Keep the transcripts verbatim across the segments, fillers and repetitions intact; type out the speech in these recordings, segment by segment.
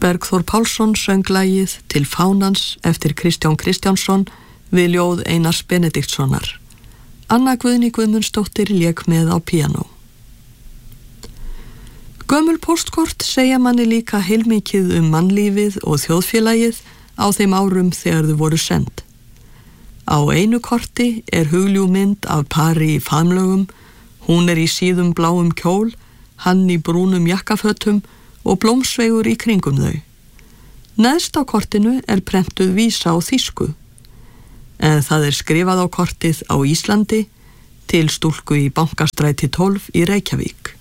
Bergþór Pálsson söng lagið Til fánans eftir Kristján Kristjánsson við ljóð Einars Benediktssonar. Anna Guðný Guðmundsdóttir lék með á píanó. Gömul póstkort segja manni líka heilmikið um mannlífið og þjóðfélagið á þeim árum þegar þau voru send. Á einu korti er hugljúf mynd af pari í faðmlögum, hún er í síðum bláum kjól, hann í brúnum jakkafötum og blómsveigur í kringum þau. Neðst á kortinu er prentuð vísa á þýsku, en það er skrifað á kortið á Íslandi til stúlku í Bankastræti tólf í Reykjavík.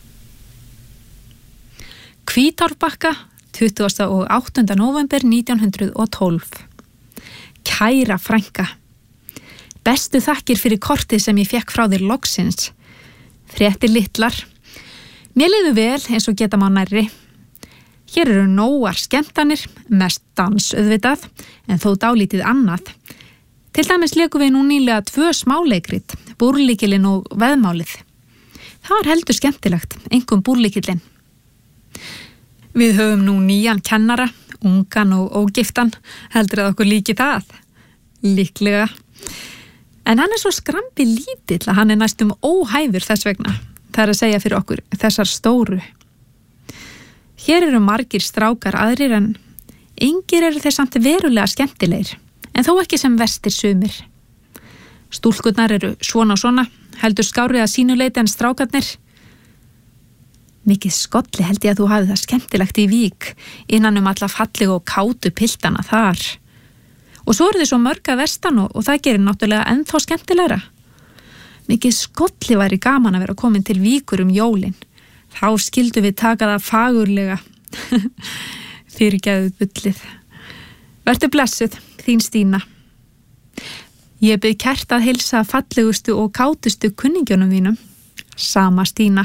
Hvítárbakka, tuttugasta og áttunda nóvember nítján hundruð og tólf. Kæra frænka. Bestu þakkir fyrir kortið sem ég fekk frá þér loksins. Fréttir litlar. Mér liðu vel eins og geta má nærri. Hér eru nógar skemmtanir, mest dans auðvitað, en þó dálítið annað. Til dæmis leikum við nú nýlega tvö smáleikrit, búrlíkilinn og veðmálið. Það var heldur skemmtilegt, einkum búrlíkilinn. Við höfum nú nýjan kennara, ungan og ógiftan, heldur að okkur líki það. Líklega. En hann er svo skrambi lítill að hann er næstum óhæfur þess vegna. Það er að segja fyrir okkur þessar stóru. Hér eru margir strákar aðrir en engir eru þeir samt verulega skemmtilegir, en þó ekki sem vestir sumir. Stúlkurnar eru svona og svona, heldur skárið að sínuleiti en strákarnir. Mikið skolli held ég að þú hafið það skemmtilegt í Vík, innan um alla falleg og kátu piltana þar. Og svo eru þið svo mörg að vestan og, og það gerir náttúrulega ennþá skemmtilegra. Mikið skolli væri gaman að vera komin til Víkur um jólin. Þá skildu við taka það fagurlega. Fyrirgæðu bullið. Vertu blessuð, þín Stína. Ég bið kært að heilsa fallegustu og kátustu kunningjónum þínum. Sama Stína.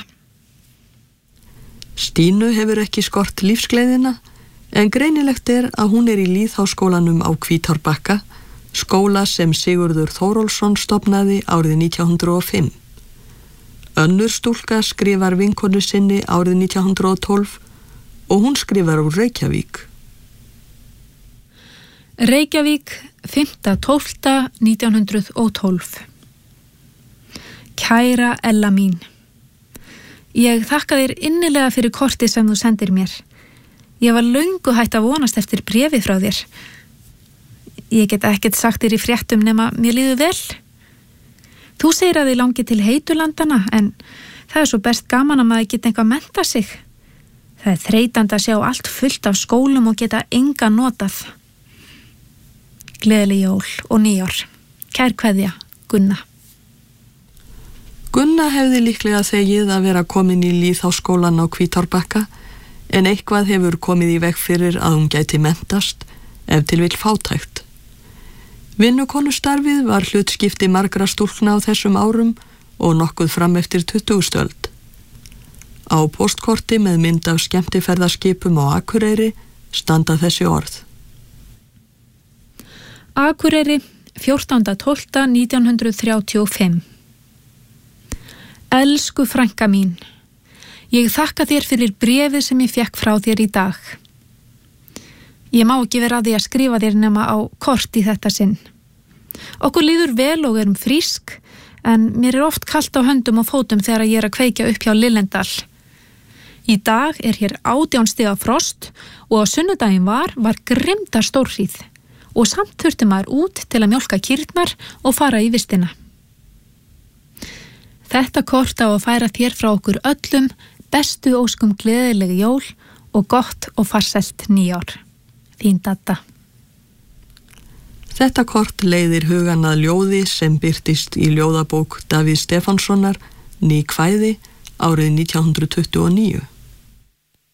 Stínu hefur ekki skort lífsgleðina, en greinilegt er að hún er í lýðháskólanum á Hvítárbakka, skóla sem Sigurður Þórólfsson stofnaði árið nítján hundruð og fimm. Önnur stúlka skrifar vinkonu sinni árið nítján hundruð og tólf og hún skrifar úr Reykjavík. Reykjavík, fimmta tólfta nítján hundruð og tólf. Kæra Ella mín. Ég þakka þér innilega fyrir kortið sem þú sendir mér. Ég var löngu hætt að vonast eftir bréfi frá þér. Ég get ekkert sagt þér í fréttum nema mér líður vel. Þú segir að þið langi til heitulandana, en það er svo best gaman að maður geta eitthvað menta sig. Það er þreytandi að sjá allt fullt af skólum og geta enga notað. Gleðileg jól og nýjár. Kær kveðja, Gunna. Gunna hefði líklega þegið að vera komin í lýðháskólan á Hvítárbakka, en eitthvað hefur komið í veg fyrir að hún gæti mentast, ef til vill fátækt. Vinnukonustarfið var hlutskipti margra stúlkna á þessum árum og nokkuð fram eftir tuttugustu öld. Á póstkorti með mynd af skemmtiferðaskipum á Akureyri standa þessi orð. Akureyri, fjórtánda tólfta nítján hundruð þrjátíu og fimm. Elsku frænka mín, ég þakka þér fyrir bréfið sem ég fekk frá þér í dag. Ég má ekki vera að því að skrifa þér nema á kort í þetta sinn. Okkur líður vel og erum frísk, en mér er oft kalt á höndum og fótum þegar ég er að kveikja upp hjá Lillendal. Í dag er hér átján stiga frost og á sunnudaginn var, var grimda stórhríð og samt þurfti maður út til að mjólka kýrnar og fara í vistina. Þetta kort á að færa þér frá okkur öllum bestu óskum gleðilegi jól og gott og farselt nýjár. Þín Dadda. Þetta kort leiðir hugan að ljóði sem birtist í ljóðabók Davíðs Stefánssonar, Ný kvæði, árið nítján hundruð tuttugu og níu.